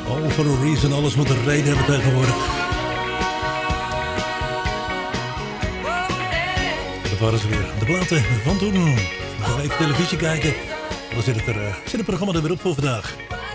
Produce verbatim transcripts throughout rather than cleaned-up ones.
All for a reason, alles moet een reden hebben tegenwoordig. Dat waren ze weer. De platen van toen. Nog even televisie kijken. Dan zit het, er, uh, zit het programma er weer op voor vandaag.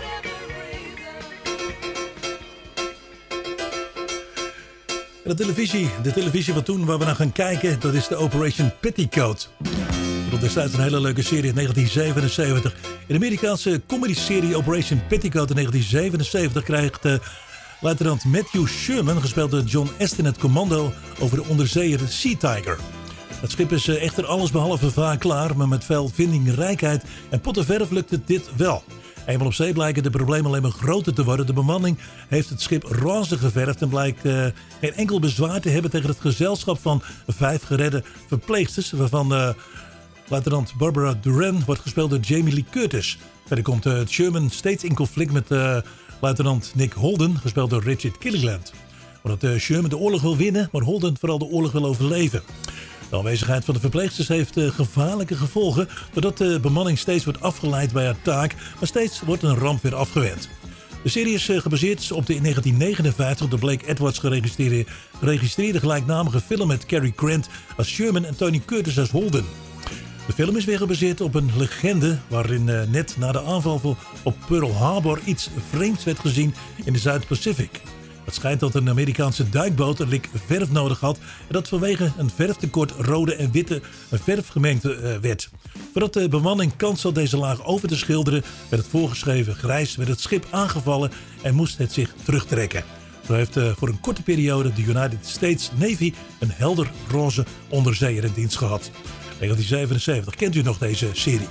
En de televisie, de televisie van toen waar we naar gaan kijken, dat is de Operation Petticoat. Dat is destijds een hele leuke serie in negentien zevenenzeventig. In de Amerikaanse comedy-serie Operation Petticoat in negentien zevenenzeventig krijgt uh, luitenant Matthew Sherman, gespeeld door John Astin, het commando over de onderzeeër Sea Tiger. Het schip is uh, echter allesbehalve vaak klaar, maar met veel vindingrijkheid en pottenverf lukt het dit wel. Eenmaal op zee blijken de problemen alleen maar groter te worden. De bemanning heeft het schip roze geverfd en blijkt uh, geen enkel bezwaar te hebben tegen het gezelschap van vijf geredde verpleegsters, waarvan uh, luitenant Barbara Duran wordt gespeeld door Jamie Lee Curtis. Verder komt uh, Sherman steeds in conflict met uh, luitenant Nick Holden, gespeeld door Richard Killigland. Omdat uh, Sherman de oorlog wil winnen, maar Holden vooral de oorlog wil overleven. De aanwezigheid van de verpleegsters heeft uh, gevaarlijke gevolgen, doordat de bemanning steeds wordt afgeleid bij haar taak, maar steeds wordt een ramp weer afgewend. De serie is uh, gebaseerd op de in negentien negenenvijftig door Blake Edwards geregistreerde, geregistreerde gelijknamige film met Cary Grant als Sherman en Tony Curtis als Holden. De film is weer gebaseerd op een legende waarin uh, net na de aanval op Pearl Harbor iets vreemds werd gezien in de Zuid-Pacific. Het schijnt dat een Amerikaanse duikboot een lik verf nodig had en dat vanwege een verftekort rode en witte verf gemengd uh, werd. Voordat de bemanning kans had deze laag over te schilderen, werd het voorgeschreven grijs, werd het schip aangevallen en moest het zich terugtrekken. Zo heeft uh, voor een korte periode de United States Navy een helder roze onderzeeër in dienst gehad. negentien zevenenzeventig, kent u nog deze serie?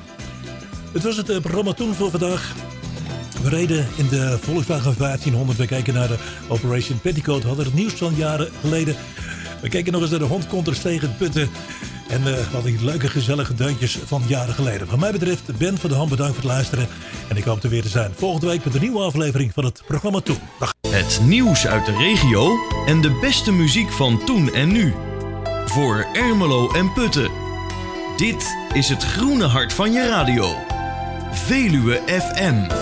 Het was het uh, programma toen voor vandaag. We reden in de Volkswagen vijftienhonderd. We kijken naar de Operation Petticoat. We hadden het nieuws van jaren geleden. We kijken nog eens naar de hondkonters tegen het putten. En uh, we hadden die leuke gezellige deuntjes van jaren geleden. Wat mij betreft, Ben van der Ham, bedankt voor het luisteren. En ik hoop er weer te zijn volgende week met een nieuwe aflevering van het programma Toen. Dag. Het nieuws uit de regio en de beste muziek van toen en nu. Voor Ermelo en Putten. Dit is het groene hart van je radio. Veluwe F M.